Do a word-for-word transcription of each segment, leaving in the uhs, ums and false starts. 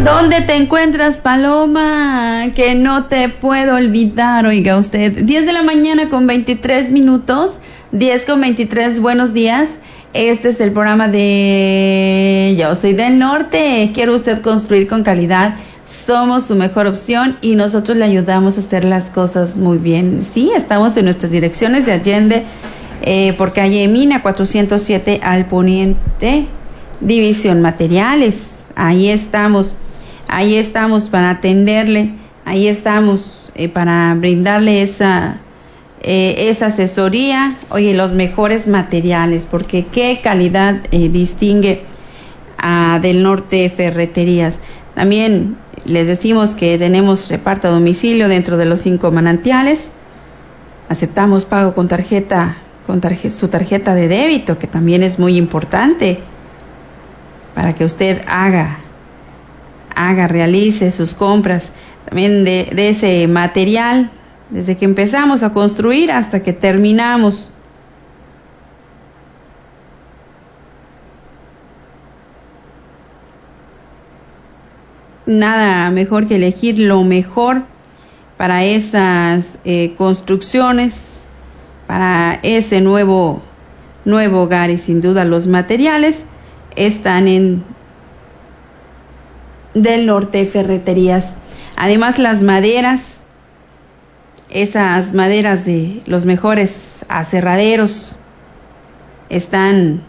¿Dónde te encuentras, Paloma? Que no te puedo olvidar, oiga usted. diez de la mañana con veintitrés minutos, diez con veintitrés, buenos días. Este es el programa de Yo Soy del Norte. ¿Quiere usted construir con calidad? Somos su mejor opción y nosotros le ayudamos a hacer las cosas muy bien. Sí, estamos en nuestras direcciones de Allende, eh, por calle Mina cuatrocientos siete al poniente, División Materiales. Ahí estamos, ahí estamos para atenderle, ahí estamos eh, para brindarle esa, eh, esa asesoría, oye, los mejores materiales, porque qué calidad eh, distingue a Del Norte Ferreterías. También les decimos que tenemos reparto a domicilio dentro de los cinco manantiales. Aceptamos pago con tarjeta, con tarjeta, su tarjeta de débito, que también es muy importante para que usted haga, haga, realice sus compras también de, de ese material, desde que empezamos a construir hasta que terminamos. Nada mejor que elegir lo mejor para esas eh, construcciones, para ese nuevo, nuevo hogar, y sin duda los materiales están en Del Norte Ferreterías. Además, las maderas, esas maderas de los mejores aserraderos están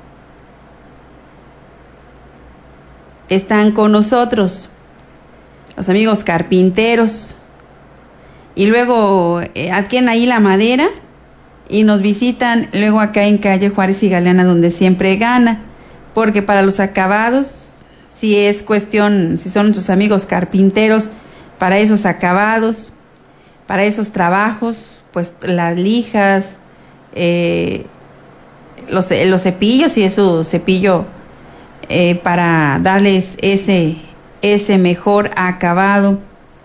están con nosotros, los amigos carpinteros, y luego eh, adquieren ahí la madera y nos visitan luego acá en calle Juárez y Galeana, donde siempre gana, porque para los acabados, si es cuestión, si son sus amigos carpinteros, para esos acabados, para esos trabajos, pues las lijas, eh, los, los cepillos y eso cepillo eh, para darles ese, ese mejor acabado,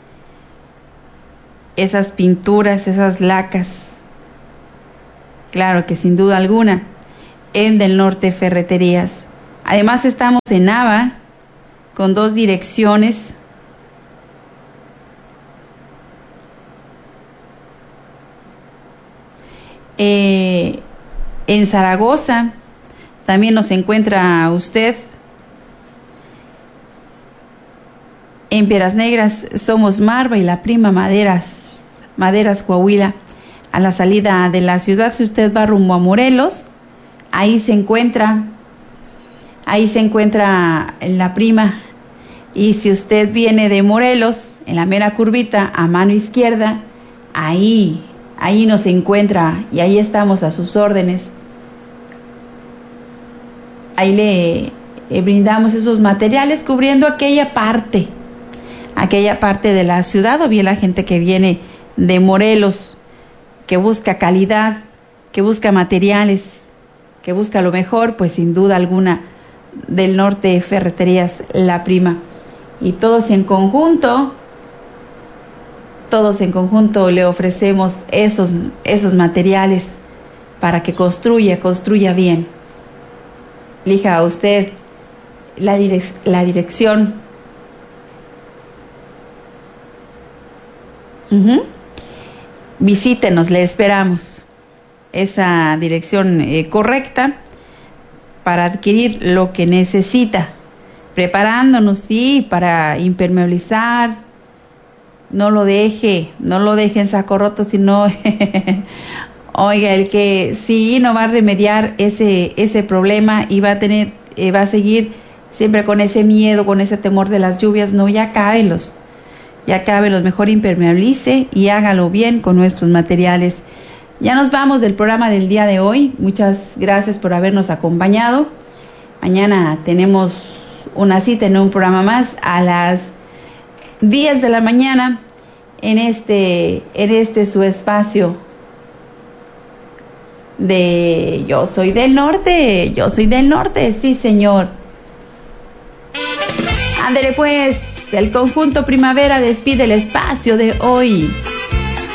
esas pinturas, esas lacas, claro que sin duda alguna, en Del Norte Ferreterías. Además estamos en Nava, con dos direcciones. Eh, en Zaragoza también nos encuentra usted. En Piedras Negras somos Marva y La Prima Maderas, Maderas Coahuila. A la salida de la ciudad, si usted va rumbo a Morelos, ahí se encuentra, ahí se encuentra La Prima. Y si usted viene de Morelos, en la mera curvita, a mano izquierda, ahí, ahí nos encuentra y ahí estamos a sus órdenes. Ahí le eh, brindamos esos materiales cubriendo aquella parte, aquella parte de la ciudad, o bien la gente que viene de Morelos, que busca calidad, que busca materiales, que busca lo mejor, pues sin duda alguna Del Norte Ferreterías La Prima. Y todos en conjunto, todos en conjunto le ofrecemos esos, esos materiales para que construya, construya bien. Elija a usted la, direc- la dirección. Uh-huh. Visítenos, le esperamos. Esa dirección eh, correcta para adquirir lo que necesita, preparándonos, sí, para impermeabilizar. No lo deje, no lo deje en saco roto, sino oiga, el que sí no va a remediar ese ese problema y va a tener, eh, va a seguir siempre con ese miedo, con ese temor de las lluvias. No, ya cábelos, ya cábelos, mejor impermeabilice y hágalo bien con nuestros materiales. Ya nos vamos del programa del día de hoy. Muchas gracias por habernos acompañado. Mañana tenemos una cita en un programa más a las diez de la mañana en este, en este su espacio de Yo Soy del Norte. Yo soy del norte, sí señor. Ándele pues, el conjunto Primavera despide el espacio de hoy.